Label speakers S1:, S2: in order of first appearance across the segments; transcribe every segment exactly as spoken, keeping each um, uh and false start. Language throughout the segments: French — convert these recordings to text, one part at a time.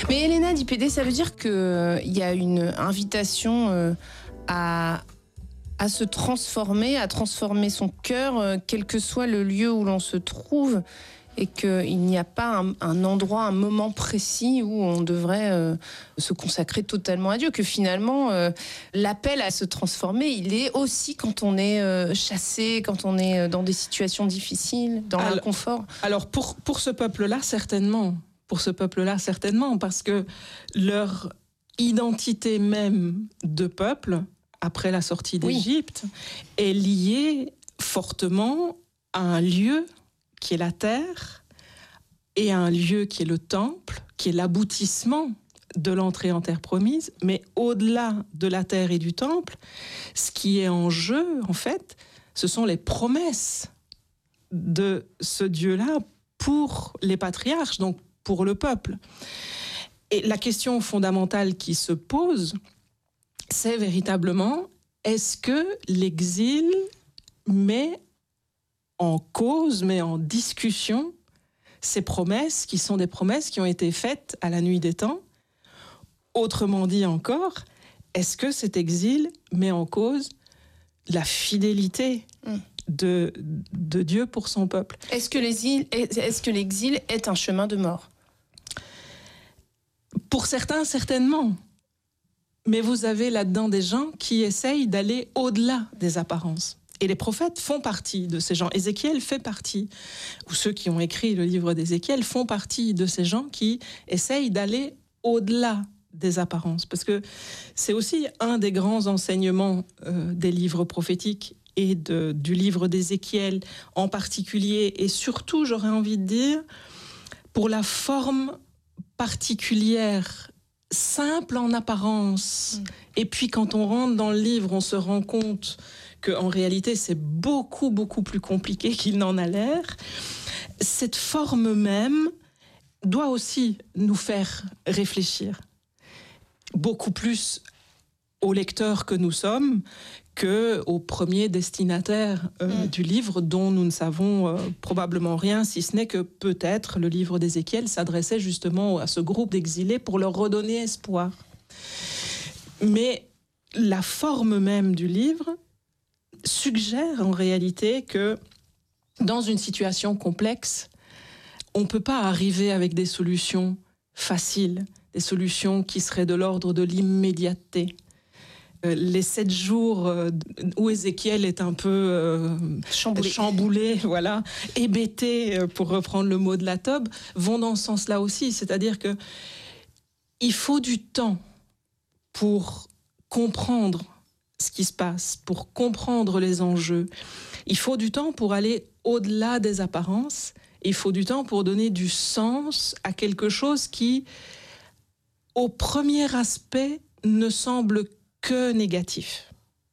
S1: Mais Elena Dipédé, ça veut dire qu'il euh, y a une invitation euh, à, à se transformer, à transformer son cœur, euh, quel que soit le lieu où l'on se trouve, et qu'il n'y a pas un, un endroit, un moment précis où on devrait euh, se consacrer totalement à Dieu, que finalement euh, l'appel à se transformer, il est aussi quand on est euh, chassé, quand on est dans des situations difficiles, dans
S2: alors,
S1: l'inconfort.
S2: Alors pour, pour ce peuple-là, certainement. Pour ce peuple-là, certainement, parce que leur identité même de peuple, après la sortie d'Égypte, oui. est liée fortement à un lieu qui est la terre, et un lieu qui est le temple, qui est l'aboutissement de l'entrée en terre promise. Mais au-delà de la terre et du temple, ce qui est en jeu, en fait, ce sont les promesses de ce Dieu-là pour les patriarches, donc pour le peuple. Et la question fondamentale qui se pose, c'est véritablement, est-ce que l'exil met en cause, mais en discussion, ces promesses qui sont des promesses qui ont été faites à la nuit des temps? Autrement dit encore, est-ce que cet exil met en cause la fidélité mmh. de, de Dieu pour son peuple?
S1: Est-ce que l'exil est, est-ce que l'exil est un chemin de mort?
S2: Pour certains, certainement. Mais vous avez là-dedans des gens qui essayent d'aller au-delà des apparences. Et les prophètes font partie de ces gens. Ézéchiel fait partie, ou ceux qui ont écrit le livre d'Ézéchiel font partie de ces gens qui essayent d'aller au-delà des apparences. Parce que c'est aussi un des grands enseignements euh, des livres prophétiques et de, du livre d'Ézéchiel en particulier, et surtout, j'aurais envie de dire, pour la forme particulière, simple en apparence. Mmh. Et puis quand on rentre dans le livre, on se rend compte qu'en réalité, c'est beaucoup, beaucoup plus compliqué qu'il n'en a l'air. Cette forme même doit aussi nous faire réfléchir. Beaucoup plus aux lecteurs que nous sommes qu'aux premiers destinataires euh, mmh. du livre, dont nous ne savons euh, probablement rien, si ce n'est que peut-être le livre d'Ézéchiel s'adressait justement à ce groupe d'exilés pour leur redonner espoir. Mais la forme même du livre suggère en réalité que dans une situation complexe, on ne peut pas arriver avec des solutions faciles, des solutions qui seraient de l'ordre de l'immédiateté. Euh, les sept jours euh, où Ézéchiel est un peu euh, chamboulé, chamboulé voilà, hébété, euh, pour reprendre le mot de la Tob, vont dans ce sens-là aussi. C'est-à-dire que il faut du temps pour comprendre ce qui se passe, pour comprendre les enjeux. Il faut du temps pour aller au-delà des apparences. Il faut du temps pour donner du sens à quelque chose qui, au premier aspect, ne semble que négatif.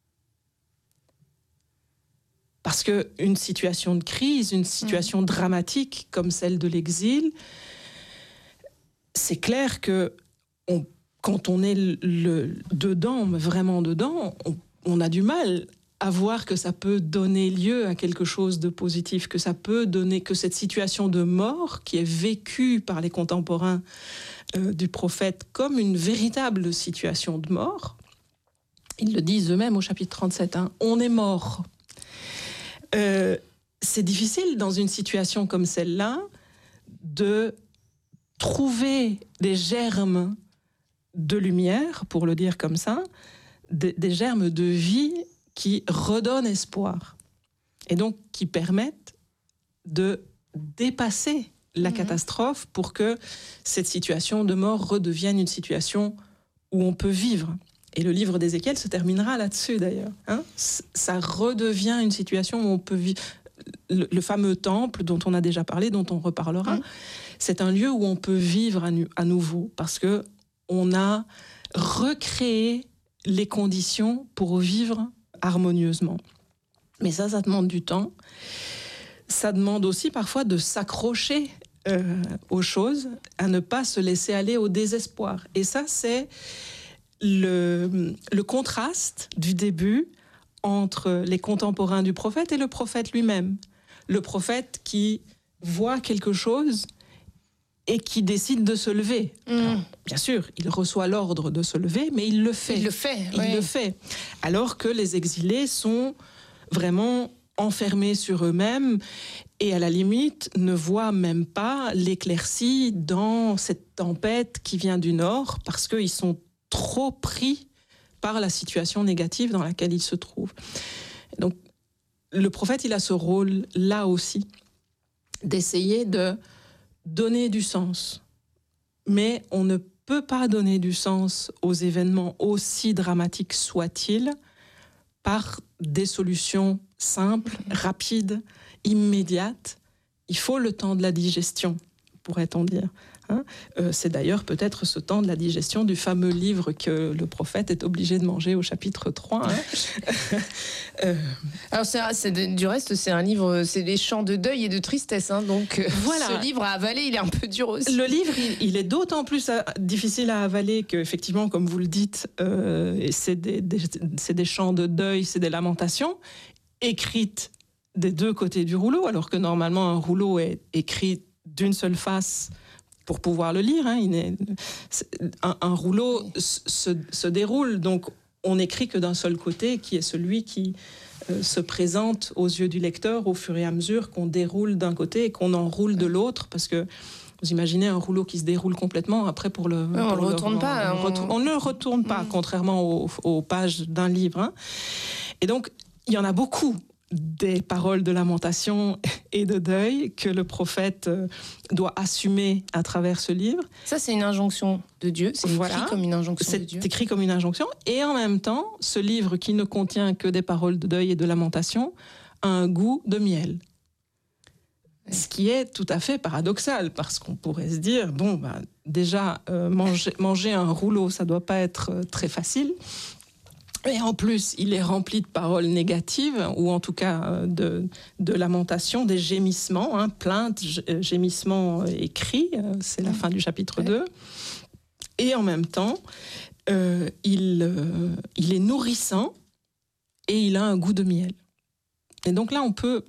S2: Parce qu'une situation de crise, une situation mmh. dramatique comme celle de l'exil, c'est clair que on quand on est le, le, dedans, vraiment dedans, on, on a du mal à voir que ça peut donner lieu à quelque chose de positif, que ça peut donner, que cette situation de mort qui est vécue par les contemporains euh, du prophète comme une véritable situation de mort, ils le disent eux-mêmes au chapitre trente-sept, hein, on est mort. Euh, c'est difficile dans une situation comme celle-là de trouver des germes de lumière, pour le dire comme ça, des, des germes de vie qui redonnent espoir et donc qui permettent de dépasser la mmh. catastrophe pour que cette situation de mort redevienne une situation où on peut vivre. Et le livre d'Ézéchiel se terminera là-dessus d'ailleurs. Hein, ça redevient une situation où on peut vivre. Le, le fameux temple dont on a déjà parlé, dont on reparlera, mmh. c'est un lieu où on peut vivre à, nu- à nouveau parce que on a recréé les conditions pour vivre harmonieusement. Mais ça, ça demande du temps. Ça demande aussi parfois de s'accrocher euh, aux choses, à ne pas se laisser aller au désespoir. Et ça, c'est le, le contraste du début entre les contemporains du prophète et le prophète lui-même. Le prophète qui voit quelque chose et qui décide de se lever.
S1: Mmh.
S2: Alors, bien sûr, il reçoit l'ordre de se lever, mais il le fait.
S1: Il le fait,
S2: Il
S1: ouais.
S2: le fait. Alors que les exilés sont vraiment enfermés sur eux-mêmes et à la limite ne voient même pas l'éclaircie dans cette tempête qui vient du nord parce qu'ils sont trop pris par la situation négative dans laquelle ils se trouvent. Donc, le prophète, il a ce rôle là aussi d'essayer de donner du sens. Mais on ne peut pas donner du sens aux événements aussi dramatiques soient-ils par des solutions simples, rapides, immédiates. Il faut le temps de la digestion, pourrait-on dire. Hein euh, c'est d'ailleurs peut-être ce temps de la digestion du fameux livre que le prophète est obligé de manger au chapitre trois. Hein.
S1: euh. Alors c'est, c'est, du reste, c'est un livre, c'est des chants de deuil et de tristesse. Hein, donc euh, voilà. Ce livre à avaler, il est un peu dur aussi.
S2: Le livre, il, il est d'autant plus à, difficile à avaler qu'effectivement, comme vous le dites, euh, c'est, des, des, c'est des chants de deuil, c'est des lamentations écrites des deux côtés du rouleau, alors que normalement un rouleau est écrit d'une seule face pour pouvoir le lire. Hein. Il est, un, un rouleau oui. se, se déroule, donc on n'écrit que d'un seul côté, qui est celui qui euh, se présente aux yeux du lecteur au fur et à mesure qu'on déroule d'un côté et qu'on enroule de l'autre, parce que vous imaginez un rouleau qui se déroule complètement, après pour le...
S1: Oui, on ne le retourne pas.
S2: On, on... on ne le retourne pas, mmh. contrairement aux, aux pages d'un livre. Hein. Et donc, il y en a beaucoup des paroles de lamentation et de deuil que le prophète doit assumer à travers ce livre.
S1: Ça, c'est une injonction de Dieu. C'est
S2: voilà.
S1: écrit comme une injonction
S2: c'est
S1: de Dieu.
S2: C'est écrit comme une injonction. Et en même temps, ce livre qui ne contient que des paroles de deuil et de lamentation a un goût de miel. Ouais. Ce qui est tout à fait paradoxal, parce qu'on pourrait se dire, bon, bah, déjà, euh, manger, manger un rouleau, ça ne doit pas être très facile. Et en plus, il est rempli de paroles négatives, ou en tout cas de, de lamentations, des gémissements, hein, plaintes, gémissements écrits, c'est la fin du chapitre ouais. deux. Et en même temps, euh, il, euh, il est nourrissant et il a un goût de miel. Et donc là, on peut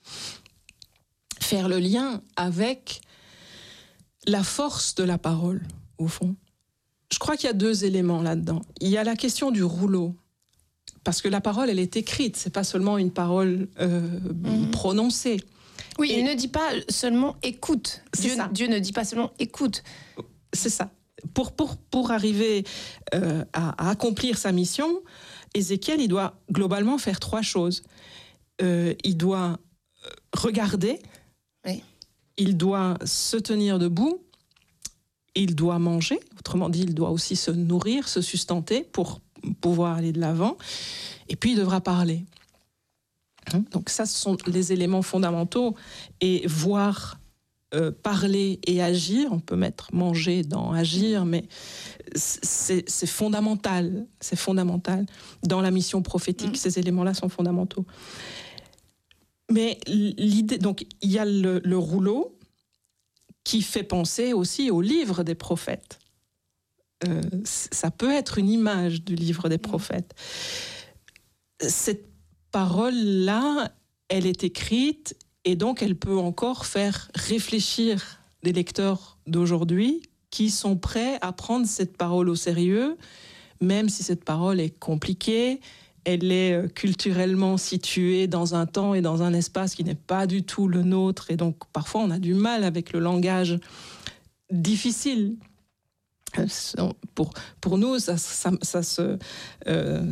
S2: faire le lien avec la force de la parole, au fond. Je crois qu'il y a deux éléments là-dedans. Il y a la question du rouleau, parce que la parole, elle est écrite, c'est pas seulement une parole euh, mmh. prononcée.
S1: Oui,
S2: Et
S1: il ne dit pas seulement écoute. Dieu, Dieu ne dit pas seulement écoute.
S2: C'est ça. Pour, pour, pour arriver euh, à, à accomplir sa mission, Ézéchiel, il doit globalement faire trois choses. Euh, il doit regarder,
S1: oui.
S2: il doit se tenir debout, il doit manger, autrement dit, il doit aussi se nourrir, se sustenter pour pouvoir aller de l'avant, et puis il devra parler. Donc ça, ce sont les éléments fondamentaux, et voir, euh, parler et agir, on peut mettre manger dans agir, mais c'est, c'est fondamental, c'est fondamental dans la mission prophétique, mmh. ces éléments-là sont fondamentaux. Mais l'idée, donc il y a le, le rouleau, qui fait penser aussi au livre des prophètes. Euh, ça peut être une image du livre des prophètes. Cette parole-là, elle est écrite et donc elle peut encore faire réfléchir les lecteurs d'aujourd'hui qui sont prêts à prendre cette parole au sérieux, même si cette parole est compliquée, elle est culturellement située dans un temps et dans un espace qui n'est pas du tout le nôtre, et donc parfois on a du mal avec le langage difficile. Pour, pour nous, ça, ça, ça se... Euh,